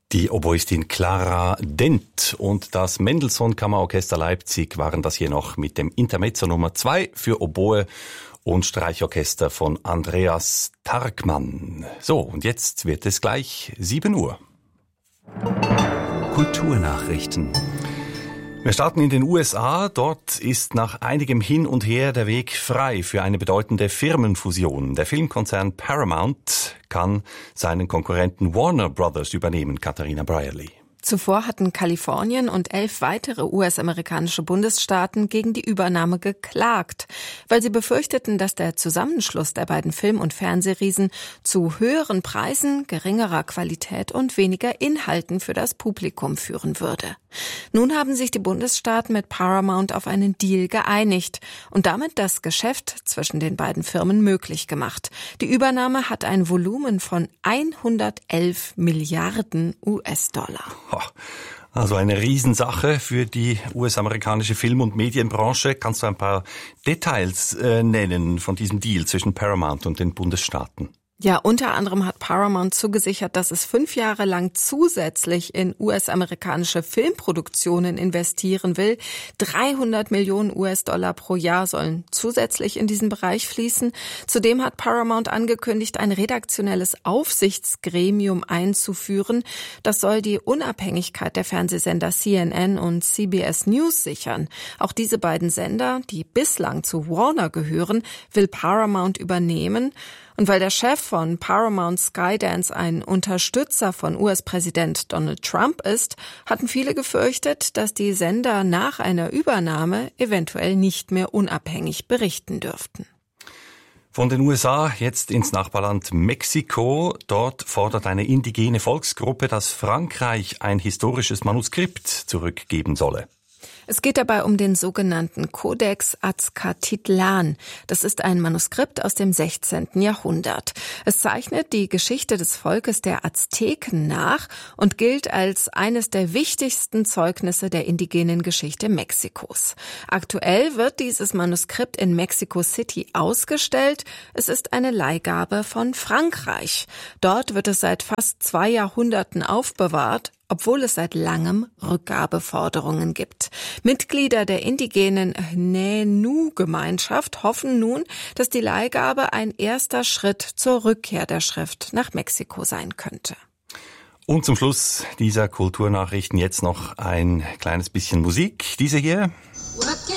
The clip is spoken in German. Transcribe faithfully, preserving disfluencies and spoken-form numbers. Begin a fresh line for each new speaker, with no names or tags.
Die Oboistin Clara Dent und das Mendelssohn Kammerorchester Leipzig waren das hier noch mit dem Intermezzo Nummer zwei für Oboe und Streichorchester von Andreas Tarkmann. So, und jetzt wird es gleich sieben Uhr.
Kulturnachrichten.
Wir starten in den U S A. Dort ist nach einigem Hin und Her der Weg frei für eine bedeutende Firmenfusion. Der Filmkonzern Paramount kann seinen Konkurrenten Warner Brothers übernehmen, Katharina Brierley.
Zuvor hatten Kalifornien und elf weitere U S-amerikanische Bundesstaaten gegen die Übernahme geklagt, weil sie befürchteten, dass der Zusammenschluss der beiden Film- und Fernsehriesen zu höheren Preisen, geringerer Qualität und weniger Inhalten für das Publikum führen würde. Nun haben sich die Bundesstaaten mit Paramount auf einen Deal geeinigt und damit das Geschäft zwischen den beiden Firmen möglich gemacht. Die Übernahme hat ein Volumen von hundertelf Milliarden U S-Dollar.
Also eine Riesensache für die U S-amerikanische Film- und Medienbranche. Kannst du ein paar Details äh, nennen von diesem Deal zwischen Paramount und den Bundesstaaten?
Ja, unter anderem hat Paramount zugesichert, dass es fünf Jahre lang zusätzlich in U S-amerikanische Filmproduktionen investieren will. dreihundert Millionen U S-Dollar pro Jahr sollen zusätzlich in diesen Bereich fließen. Zudem hat Paramount angekündigt, ein redaktionelles Aufsichtsgremium einzuführen. Das soll die Unabhängigkeit der Fernsehsender C N N und C B S News sichern. Auch diese beiden Sender, die bislang zu Warner gehören, will Paramount übernehmen. Und weil der Chef von Paramount Skydance ein Unterstützer von U S-Präsident Donald Trump ist, hatten viele gefürchtet, dass die Sender nach einer Übernahme eventuell nicht mehr unabhängig berichten dürften.
Von den U S A jetzt ins Nachbarland Mexiko. Dort fordert eine indigene Volksgruppe, dass Frankreich ein historisches Manuskript zurückgeben solle.
Es geht dabei um den sogenannten Codex Azcatitlan. Das ist ein Manuskript aus dem sechzehnten Jahrhundert. Es zeichnet die Geschichte des Volkes der Azteken nach und gilt als eines der wichtigsten Zeugnisse der indigenen Geschichte Mexikos. Aktuell wird dieses Manuskript in Mexico City ausgestellt. Es ist eine Leihgabe von Frankreich. Dort wird es seit fast zwei Jahrhunderten aufbewahrt, obwohl es seit langem Rückgabeforderungen gibt. Mitglieder der indigenen Nenu-Gemeinschaft hoffen nun, dass die Leihgabe ein erster Schritt zur Rückkehr der Schrift nach Mexiko sein könnte.
Und zum Schluss dieser Kulturnachrichten jetzt noch ein kleines bisschen Musik. Diese hier.